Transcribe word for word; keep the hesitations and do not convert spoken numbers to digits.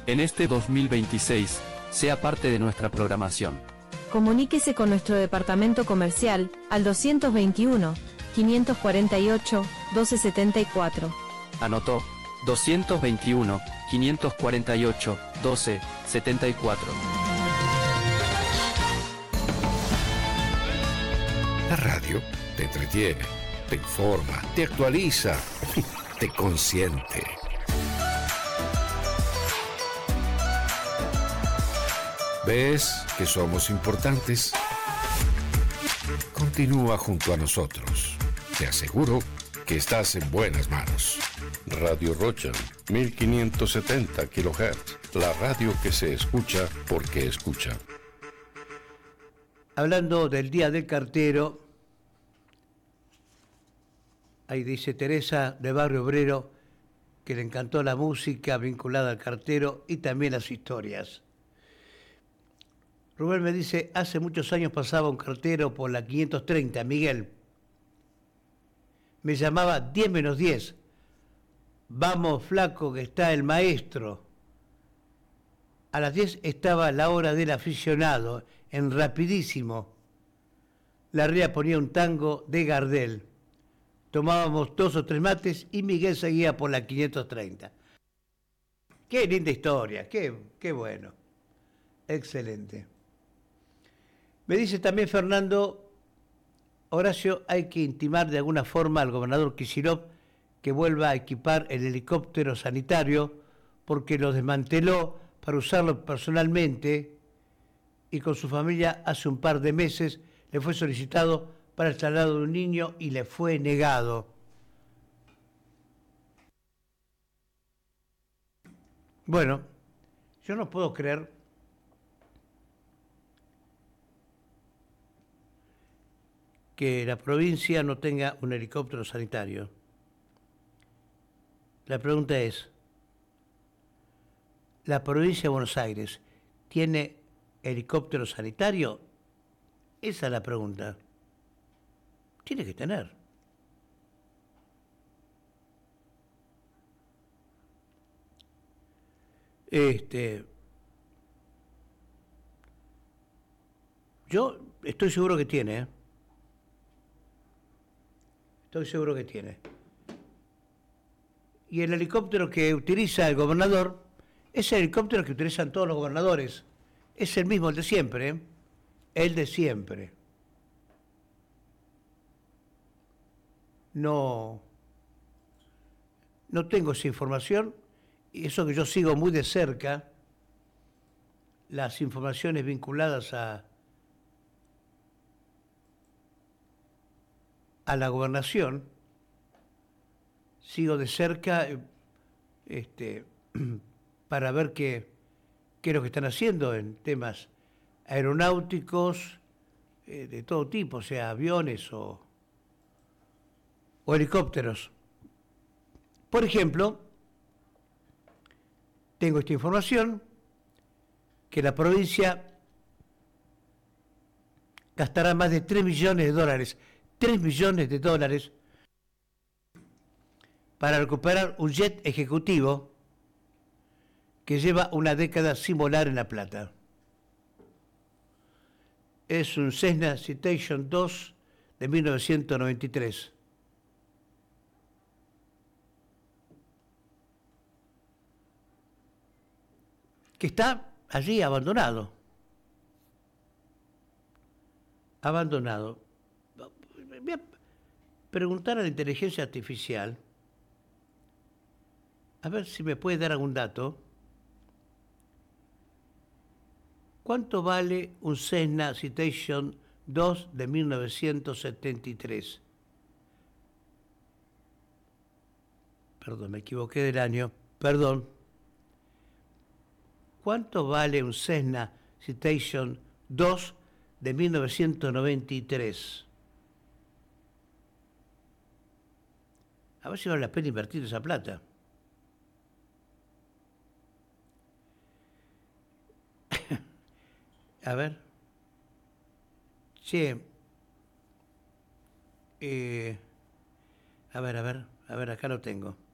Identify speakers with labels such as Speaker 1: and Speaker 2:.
Speaker 1: En este dos mil veintiséis, sea parte de nuestra programación.
Speaker 2: Comuníquese con nuestro departamento comercial al doscientos veintiuno, quinientos cuarenta y ocho, doce setenta y cuatro.
Speaker 1: Anotó, doscientos veintiuno, quinientos cuarenta y ocho, doce setenta y cuatro.
Speaker 3: La radio te entretiene, te informa, te actualiza, te consiente. ¿Ves que somos importantes? Continúa junto a nosotros. Te aseguro que estás en buenas manos. Radio Rocha, mil quinientos setenta kilohertz. La radio que se escucha porque escucha.
Speaker 4: Hablando del Día del Cartero, ahí dice Teresa de Barrio Obrero que le encantó la música vinculada al cartero y también las historias. Rubén me dice, hace muchos años pasaba un cartero por la quinientos treinta, Miguel. Me llamaba diez menos diez. Vamos, flaco, que está el maestro. A las diez estaba la hora del aficionado, en Rapidísimo. La ría ponía un tango de Gardel. Tomábamos dos o tres mates y Miguel seguía por la quinientos treinta. Qué linda historia, qué, qué bueno. Excelente. Me dice también Fernando, Horacio, hay que intimar de alguna forma al gobernador Kicillof que vuelva a equipar el helicóptero sanitario porque lo desmanteló para usarlo personalmente y con su familia hace un par de meses le fue solicitado para el traslado de un niño y le fue negado. Bueno, yo no puedo creer que la provincia no tenga un helicóptero sanitario. La pregunta es, ¿la provincia de Buenos Aires tiene helicóptero sanitario? Esa es la pregunta. Tiene que tener. Este, yo estoy seguro que tiene, ¿eh? Estoy seguro que tiene. Y el helicóptero que utiliza el gobernador es el helicóptero que utilizan todos los gobernadores. Es el mismo, el de siempre, ¿eh? El de siempre. No, no tengo esa información, y eso que yo sigo muy de cerca, las informaciones vinculadas a a la gobernación, sigo de cerca este, para ver qué, qué es lo que están haciendo en temas aeronáuticos eh, de todo tipo, sea aviones o, o helicópteros. Por ejemplo, tengo esta información que la provincia gastará más de tres millones de dólares tres millones de dólares para recuperar un jet ejecutivo que lleva una década sin volar en La Plata. Es un Cessna Citation dos de mil novecientos noventa y tres. Que está allí abandonado. Abandonado. Voy a preguntar a la inteligencia artificial, a ver si me puede dar algún dato. ¿Cuánto vale un Cessna Citation dos de mil novecientos setenta y tres? Perdón, me equivoqué del año. Perdón. ¿Cuánto vale un Cessna Citation dos de mil novecientos noventa y tres? A ver si vale la pena invertir esa plata. A ver. Sí. Eh, a ver, a ver, a ver, acá lo tengo.